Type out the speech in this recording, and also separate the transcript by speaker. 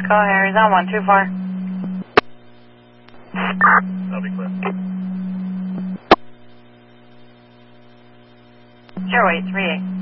Speaker 1: Call Harry's on 124.
Speaker 2: That'll be clear.
Speaker 1: 0838.